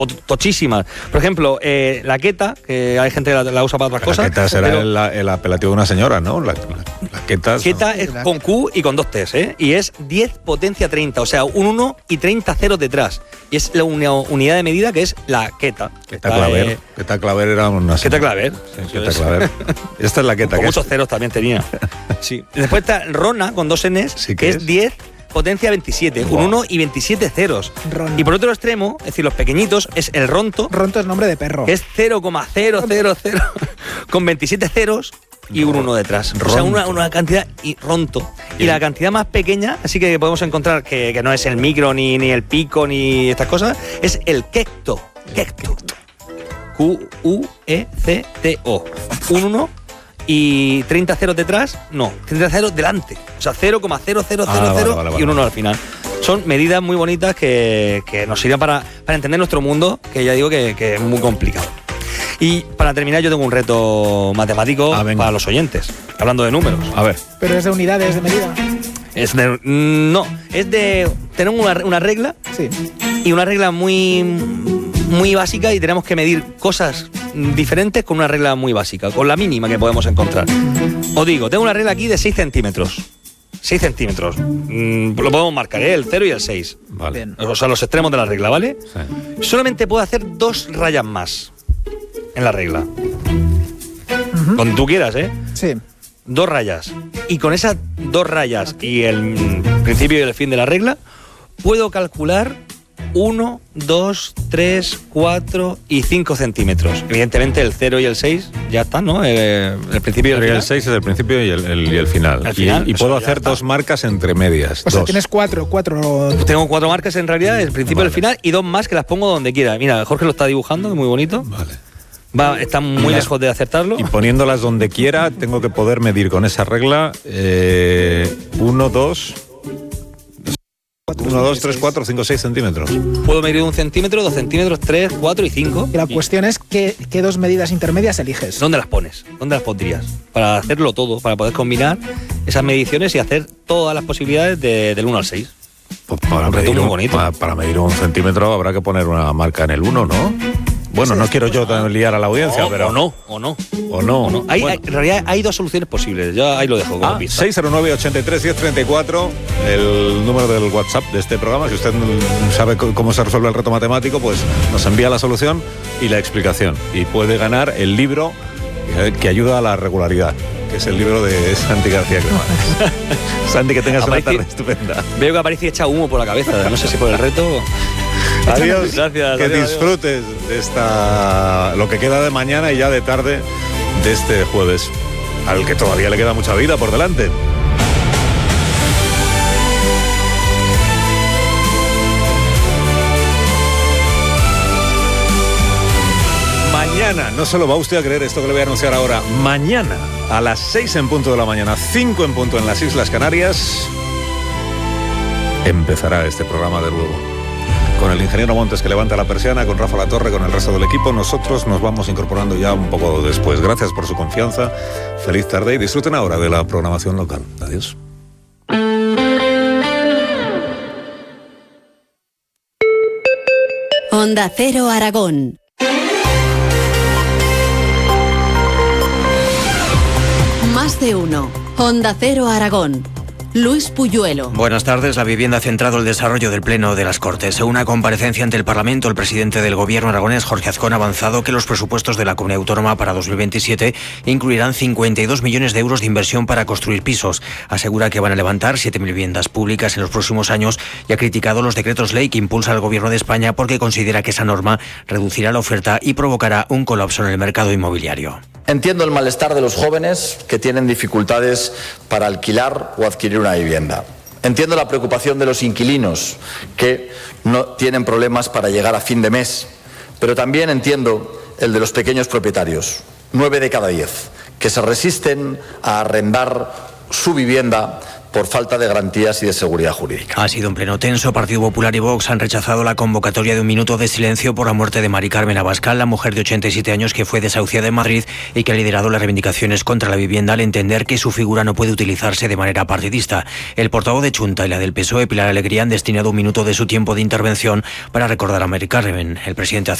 tochísimas. Por ejemplo, la queta, que hay gente que la usa para otras cosas. La queta será el apelativo de una señora, ¿no? La queta. Queta es con Q y con 2 T's, ¿eh? Y es 10 potencia 30, o sea, un 1 y 30 ceros detrás. Y es la unidad de medida que es la queta. Queta Claver. Queta Claver era una... Queta Claver. Sí, Queta Claver. Esta es la queta. Con muchos ceros también tenía. Sí. Después está Rona, con 2 N's, sí, que es 10 potencia 27, un 1 y 27 ceros. Ron. Y por otro extremo, es decir, los pequeñitos, es el ronto. Ronto es nombre de perro. Que es 0,000 con 27 ceros y un 1 detrás. Ronto. O sea, una cantidad y ronto. Y la cantidad más pequeña, así que podemos encontrar que no es el micro, ni el pico, ni estas cosas, es el quecto. Quecto. Q-U-E-C-T-O. Un 1 y 30 ceros detrás, no, 30 ceros delante. O sea, 0,0000 y un 1 al final. Son medidas muy bonitas que nos sirven para entender nuestro mundo, que ya digo que es muy complicado. Y para terminar, yo tengo un reto matemático para los oyentes, hablando de números. A ver. Pero es de unidades de medida. Es de tener una regla. Sí. Y una regla muy básica, y tenemos que medir cosas diferentes con una regla muy básica, con la mínima que podemos encontrar. Os digo, tengo una regla aquí de 6 centímetros. 6 centímetros. Lo podemos marcar, ¿eh? El 0 y el 6. Vale. O sea, los extremos de la regla, ¿vale? Sí. Solamente puedo hacer 2 rayas más en la regla. Cuando tú quieras, ¿eh? Sí. 2 rayas. Y con esas 2 rayas y el principio y el fin de la regla, puedo calcular 1, 2, 3, 4 y 5 centímetros. Evidentemente el 0 y el 6 ya están, ¿no? El principio y el final. El 6 es el principio y el final. Al final, y puedo hacer 2 marcas entre medias. O sea, tienes 4. Tengo 4 marcas en realidad, el principio y el final, y 2 más que las pongo donde quiera. Mira, Jorge lo está dibujando, que es muy bonito. Vale. Está muy lejos de acertarlo. Y poniéndolas donde quiera, tengo que poder medir con esa regla 1, 2... 1, 2, 3, 4, 5, 6 centímetros. Puedo medir 1 centímetro, 2 centímetros, 3, 4 y 5. Y la cuestión es qué 2 medidas intermedias eliges. ¿Dónde las pones? ¿Dónde las pondrías? Para hacerlo todo, para poder combinar esas mediciones y hacer todas las posibilidades del 1 al 6. Pues para medir 1 centímetro habrá que poner una marca en el 1, ¿no? Bueno, no quiero yo liar a la audiencia, pero... O no. Bueno. En realidad hay 2 soluciones posibles. Yo ahí lo dejo como pista. 609-83-1034, el número del WhatsApp de este programa. Si usted sabe cómo se resuelve el reto matemático, pues nos envía la solución y la explicación. Y puede ganar el libro que ayuda a la regularidad, que es el libro de Santi García Cremades. Santi, que tengas una tarde estupenda. Veo que aparece echa humo por la cabeza. No sé si por el reto... Adiós, gracias. Que disfrutes de lo que queda de mañana y ya de tarde de este jueves, al que todavía le queda mucha vida por delante. Mañana, no se lo va usted a creer esto que le voy a anunciar ahora, mañana a las 6 en punto de la mañana, 5 en punto en las Islas Canarias, empezará este programa de nuevo. Con el ingeniero Montes, que levanta la persiana, con Rafa Latorre, con el resto del equipo. Nosotros nos vamos incorporando ya un poco después. Gracias por su confianza. Feliz tarde y disfruten ahora de la programación local. Adiós. Onda Cero Aragón. Más de uno. Onda Cero Aragón. Luis Puyuelo. Buenas tardes. La vivienda ha centrado el desarrollo del Pleno de las Cortes. En una comparecencia ante el Parlamento, el presidente del Gobierno aragonés, Jorge Azcón, ha avanzado que los presupuestos de la Comunidad Autónoma para 2027 incluirán 52 millones de euros de inversión para construir pisos. Asegura que van a levantar 7.000 viviendas públicas en los próximos años y ha criticado los decretos ley que impulsa el Gobierno de España porque considera que esa norma reducirá la oferta y provocará un colapso en el mercado inmobiliario. Entiendo el malestar de los jóvenes que tienen dificultades para alquilar o adquirir una vivienda. Entiendo la preocupación de los inquilinos que no tienen problemas para llegar a fin de mes. Pero también entiendo el de los pequeños propietarios, 9 de cada 10, que se resisten a arrendar su vivienda por falta de garantías y de seguridad jurídica. Ha sido un pleno tenso. Partido Popular y Vox han rechazado la convocatoria de un minuto de silencio por la muerte de Mari Carmen Abascal, la mujer de 87 años que fue desahuciada en Madrid y que ha liderado las reivindicaciones contra la vivienda al entender que su figura no puede utilizarse de manera partidista. El portavoz de Chunta y la del PSOE, Pilar Alegría, han destinado un minuto de su tiempo de intervención para recordar a Mari Carmen. El presidente